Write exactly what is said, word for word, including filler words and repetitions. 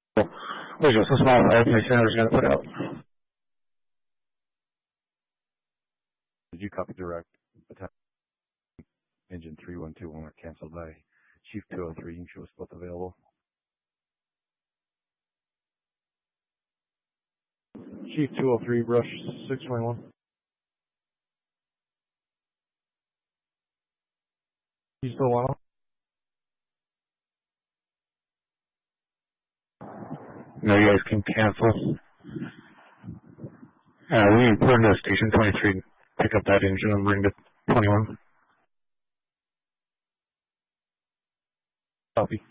为九四四八五 F，现在是现在不了。 Did you copy direct? Attack engine three one two one are canceled by Chief two oh three. You can show us both available. Chief two oh three, brush six twenty-one. You still on? No, you guys can cancel. Uh, we report to station twenty-three. Pick up that engine and bring to twenty-one. Copy.